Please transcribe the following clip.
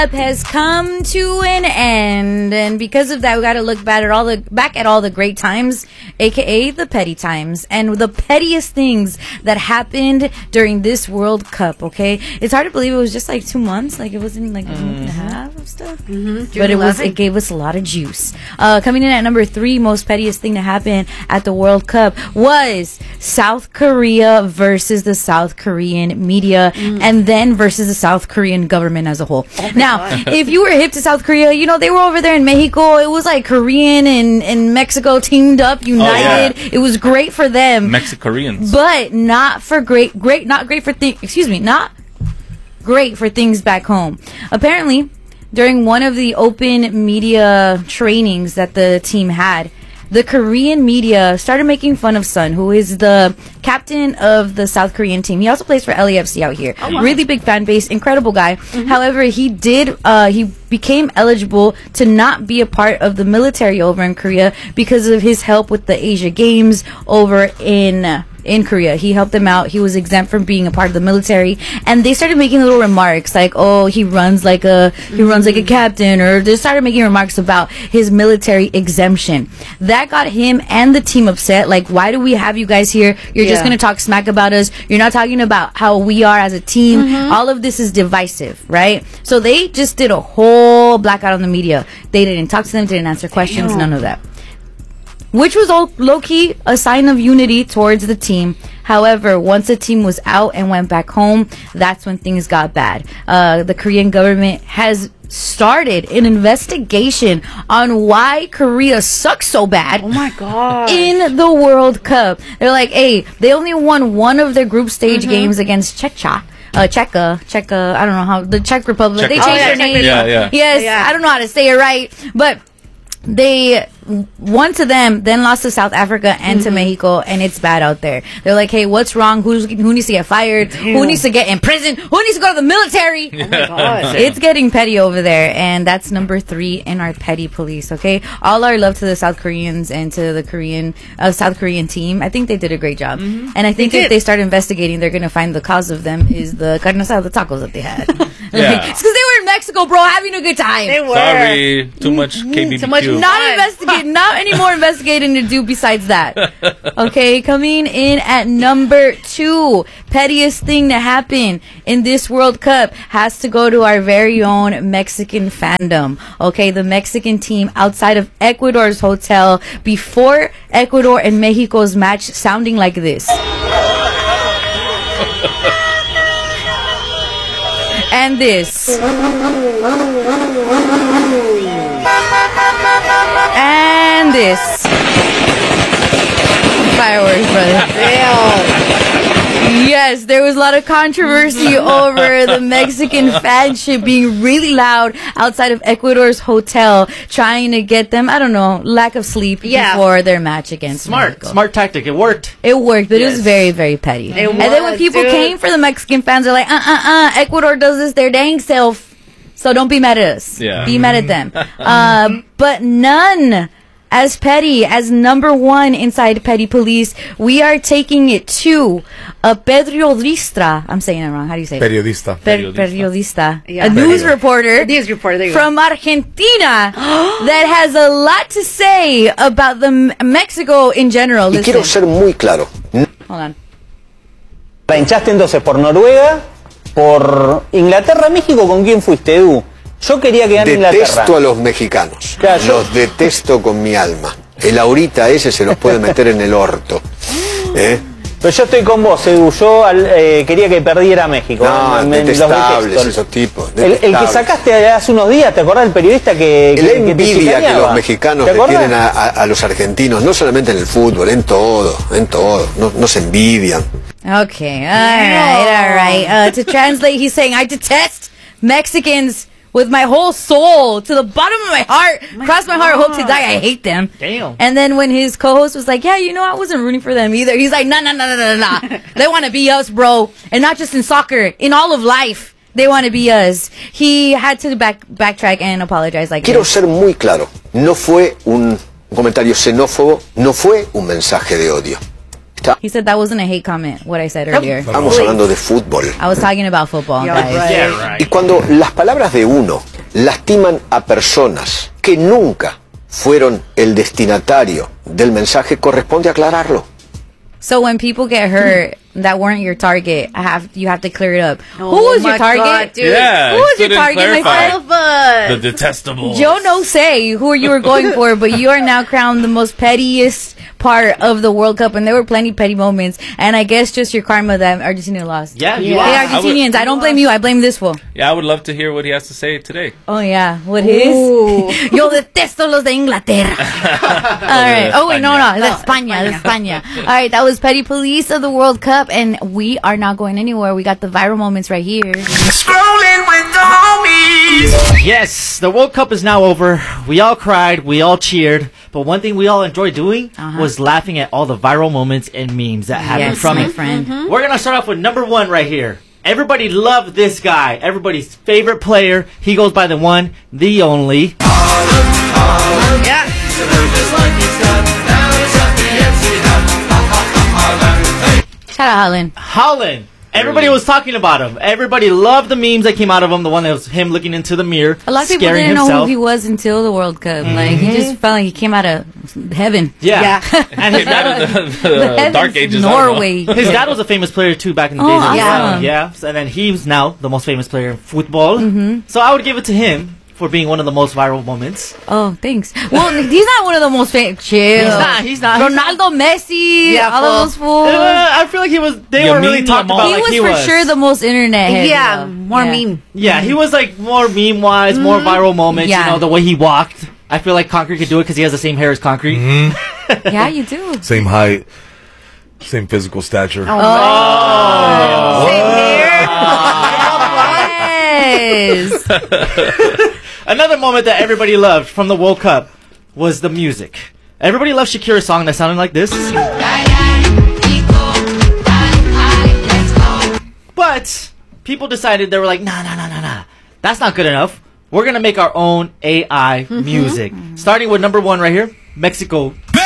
has come to an end, and because of that, we got to look back at all the great times, aka the petty times, and the pettiest things that happened during this World Cup. Okay, it's hard to believe it was just like 2 months, like it wasn't like a month and a half of stuff, but it gave us a lot of juice. Coming in at number 3, most pettiest thing to happen at the World Cup was South Korea versus the South Korean media, and then versus the South Korean government as a whole. Now, if you were hip to South Korea, you know, they were over there in Mexico. It was like Korean and Mexico teamed up, united. It was great for them. Mexicoreans. But not great for things back home. Apparently, during one of the open media trainings that the team had, the Korean media started making fun of Son, who is the captain of the South Korean team. He also plays for LAFC out here. Oh, wow. Really big fan base, incredible guy. However, he became eligible to not be a part of the military over in Korea because of his help with the Asia Games over in Korea. He helped them out. He was exempt from being a part of the military, and they started making little remarks like, "Oh, he runs like a captain," or they started making remarks about his military exemption. That got him and the team upset. Like, why do we have you guys here? You're just going to talk smack about us. You're not talking about how we are as a team. All of this is divisive, right? So they just did a whole blackout on the media. They didn't talk to them, didn't answer questions, none of that. Which was all low-key a sign of unity towards the team. However, once the team was out and went back home, that's when things got bad. The Korean government has started an investigation on why Korea sucks so bad. Oh my god! In the World Cup, they're like, hey, they only won one of their group stage games against Czechia. Czechia, I don't know how, the Czech Republic. They changed their name. Yes, I don't know how to say it right, but they won to them, then lost to South Africa and to Mexico, and it's bad out there. They're like, hey, what's wrong? Who needs to get fired? Who needs to get in prison? Who needs to go to the military? Oh my god. It's getting petty over there, and that's number 3 in our petty police, okay? All our love to the South Koreans and to the South Korean team. I think they did a great job. And I think if they start investigating, they're going to find the cause of them is the carne asada, the tacos that they had. It's because they were in Mexico, bro, having a good time. They were. Sorry, too much KBBQ. Too much not any more investigating to do besides that. Okay, coming in at number 2, pettiest thing to happen in this World Cup has to go to our very own Mexican fandom. Okay, the Mexican team outside of Ecuador's hotel before Ecuador and Mexico's match sounding like this. And this. And this. Fireworks, brother. Yes, there was a lot of controversy over the Mexican fanship being really loud outside of Ecuador's hotel, trying to get them, I don't know, lack of sleep before their match against Mexico. Smart tactic. It worked. But it was very, very petty. And then when people came for the Mexican fans, they're like, Ecuador does this their dang self. So don't be mad at us. Yeah. Be mad at them. But none as petty as number 1 inside Petty Police. We are taking it to a periodista. I'm saying it wrong. How do you say it? Periodista. Periodista. A news reporter from Argentina that has a lot to say about the Mexico in general. Y quiero ser muy claro. Hold on. La hinchaste entonces por Noruega, por Inglaterra, México. ¿Con quién fuiste, Edu? Yo quería que gane Inglaterra. Detesto a los mexicanos. Claro, los detesto con mi alma. El ahorita ese se los puede meter en el orto. Pero yo estoy con vos, Edu. Yo quería que perdiera México. No, detestables esos tipos. El que sacaste hace unos días, ¿te acordás del periodista que la envidia que los mexicanos le tienen a los argentinos, no solamente en el fútbol, en todo. No se envidian. Okay, all right. To translate, he's saying, I detest Mexicans with my whole soul, to the bottom of my heart, cross my heart, hope to die. I hate them. Damn. And then when his co-host was like, yeah, I wasn't rooting for them either. He's like, nah. They want to be us, bro. And not just in soccer, in all of life. They want to be us. He had to backtrack and apologize like Quiero ser muy claro. No fue un comentario xenófobo, no fue un mensaje de odio. He said that wasn't a hate comment, what I said earlier. Estamos hablando de fútbol. I was talking about football, guys. Right. Y cuando las palabras de uno lastiman a personas que nunca fueron el destinatario del mensaje, corresponde aclararlo. So when people get hurt that weren't your target, you have to clear it up. Oh Who was your my target? God, dude. Yeah, Who was your couldn't target, my clarify. friend? All of us. The detestable. Yo no say who you were going for, but you are now crowned the most pettiest part of the World Cup, and there were plenty petty moments. And I guess just your karma that Argentina lost. Yeah, you Hey, are. Argentinians, I don't blame you. I blame this fool. Yeah, I would love to hear what he has to say today. Oh yeah, what his? Yo detesto los de Inglaterra. All right. Oh wait, no, de España. All right, that was Petty Police of the World Cup, and we are not going anywhere. We got the viral moments right here. Scrolling with the homies. Yes, the World Cup is now over. We all cried, we all cheered, but one thing we all enjoyed doing was laughing at all the viral moments and memes that happened from my it. friend. We're gonna start off with number one right here. Everybody loved this guy. Everybody's favorite player. He goes by the one, the only. Shout out Holland. Holland. Everybody was talking about him. Everybody loved the memes that came out of him. The one that was him looking into the mirror, A lot of people scaring didn't know himself. who he was until the World Cup. Like he just felt like he came out of heaven. Yeah. And his Came out dad, of the Heavens, Dark Ages. I don't know. Norway. his dad was a famous player too back in the Oh, days as well. awesome. Yeah. And then he's now the most famous player in football. So I would give it to him for being one of the most viral moments. Oh, thanks. Well, he's not one of the most famous. Chill. He's not. Ronaldo, Messi, Yeah, all of those fools. I feel like they were really Yamin talked Lamar. about He like was he for was. sure the most internet heavy, Yeah, though. more Yeah. meme. Yeah, he was like more meme-wise, more viral moments. Yeah. You know, the way he walked. I feel like Concrete could do it because he has the same hair as Concrete. Yeah, you do. Same height, same physical stature. Oh. Same hair. Yes. Another moment that everybody loved from the World Cup was the music. Everybody loved Shakira's song that sounded like this. But people decided, they were like, nah. That's not good enough. We're going to make our own AI music. Starting with number one right here, Mexico.